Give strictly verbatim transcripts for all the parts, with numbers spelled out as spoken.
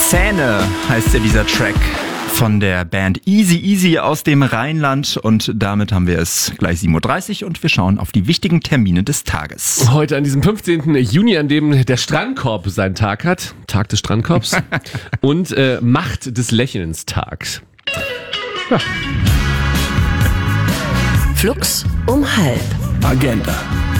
Zähne heißt ja dieser Track von der Band Easy Easy aus dem Rheinland und damit haben wir es gleich sieben Uhr dreißig und wir schauen auf die wichtigen Termine des Tages. Heute an diesem fünfzehnten Juni, an dem der Strandkorb seinen Tag hat, Tag des Strandkorbs und äh, Macht des Lächelns Tags. Ja. Flux um halb. Agenda.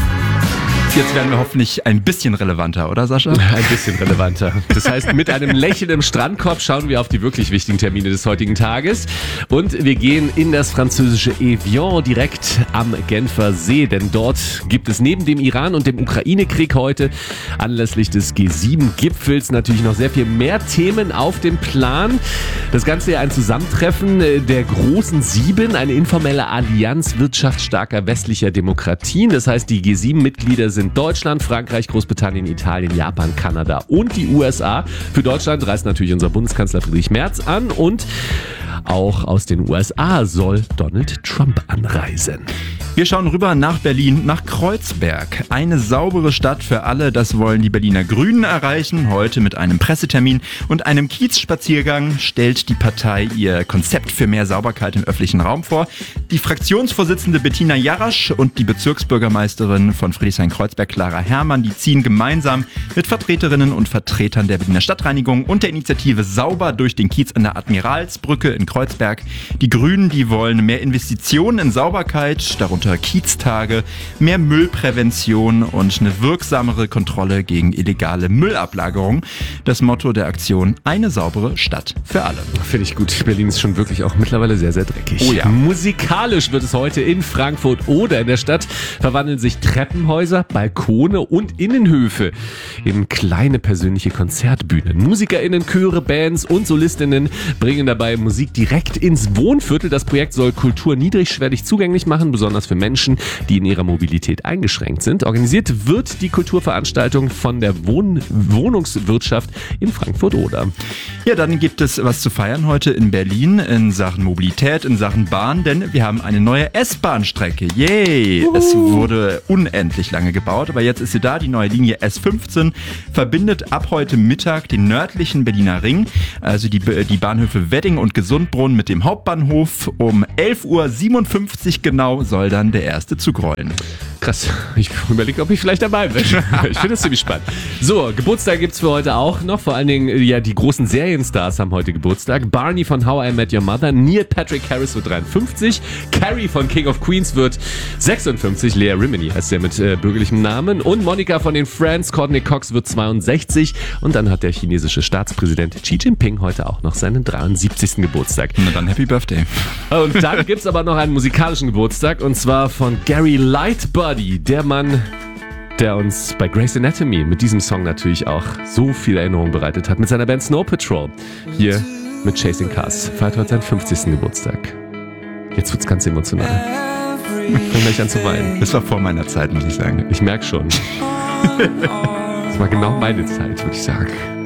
Jetzt werden wir hoffentlich ein bisschen relevanter, oder Sascha? Ein bisschen relevanter. Das heißt, mit einem Lächeln im Strandkorb schauen wir auf die wirklich wichtigen Termine des heutigen Tages. Und wir gehen in das französische Evian direkt am Genfer See. Denn dort gibt es neben dem Iran und dem Ukraine-Krieg heute anlässlich des G sieben Gipfels natürlich noch sehr viel mehr Themen auf dem Plan. Das Ganze ja ein Zusammentreffen der großen Sieben, eine informelle Allianz wirtschaftsstarker westlicher Demokratien. Das heißt, die G sieben Mitglieder sind Deutschland, Frankreich, Großbritannien, Italien, Japan, Kanada und die U S A. Für Deutschland reist natürlich unser Bundeskanzler Friedrich Merz an und auch aus den U S A soll Donald Trump anreisen. Wir schauen rüber nach Berlin, nach Kreuzberg. Eine saubere Stadt für alle, das wollen die Berliner Grünen erreichen. Heute mit einem Pressetermin und einem Kiezspaziergang stellt die Partei ihr Konzept für mehr Sauberkeit im öffentlichen Raum vor. Die Fraktionsvorsitzende Bettina Jarasch und die Bezirksbürgermeisterin von Friedrichshain-Kreuzberg, Clara Herrmann, die ziehen gemeinsam mit Vertreterinnen und Vertretern der Berliner Stadtreinigung und der Initiative Sauber durch den Kiez an der Admiralsbrücke in Kreuzberg. Die Grünen, die wollen mehr Investitionen in Sauberkeit, darunter Kieztage, mehr Müllprävention und eine wirksamere Kontrolle gegen illegale Müllablagerung. Das Motto der Aktion: eine saubere Stadt für alle. Finde ich gut. Berlin ist schon wirklich auch mittlerweile sehr, sehr dreckig. Oh ja. Musikalisch wird es heute in Frankfurt oder in der Stadt verwandeln sich Treppenhäuser, Balkone und Innenhöfe in kleine persönliche Konzertbühnen. MusikerInnen, Chöre, Bands und SolistInnen bringen dabei Musik direkt ins Wohnviertel. Das Projekt soll Kultur niedrigschwellig zugänglich machen, besonders für Menschen, die in ihrer Mobilität eingeschränkt sind. Organisiert wird die Kulturveranstaltung von der Wohn- Wohnungswirtschaft in Frankfurt-Oder. Ja, dann gibt es was zu feiern heute in Berlin in Sachen Mobilität, in Sachen Bahn, denn wir haben eine neue S-Bahn-Strecke. Yay! Uh. Es wurde unendlich lange gebaut, aber jetzt ist sie da. Die neue Linie S fünfzehn verbindet ab heute Mittag den nördlichen Berliner Ring, also die, die Bahnhöfe Wedding und Gesundbrunnen mit dem Hauptbahnhof. Um elf Uhr siebenundfünfzig genau soll dann der erste Zug rollen. Krass, ich überlege, ob ich vielleicht dabei bin. Ich finde das ziemlich spannend. So, Geburtstag gibt's für heute auch noch. Vor allen Dingen, ja, die großen Serienstars haben heute Geburtstag. Barney von How I Met Your Mother, Neil Patrick Harris wird dreiundfünfzig, Carrie von King of Queens wird sechsundfünfzig, Lea Remini heißt der mit äh, bürgerlichem Namen, und Monica von den Friends, Courtney Cox wird zweiundsechzig, und dann hat der chinesische Staatspräsident Xi Jinping heute auch noch seinen dreiundsiebzigsten Geburtstag. Na dann Happy Birthday. Und dann gibt's aber noch einen musikalischen Geburtstag, und zwar von Gary Lightbody, der Mann, der uns bei Grey's Anatomy mit diesem Song natürlich auch so viele Erinnerungen bereitet hat, mit seiner Band Snow Patrol. Hier mit Chasing Cars. Feiert heute seinen fünfzigsten Geburtstag. Jetzt wird's ganz emotional. Ich fange gleich an zu weinen. Das war vor meiner Zeit, muss ich sagen. Ich merke schon. Das war genau meine Zeit, würde ich sagen.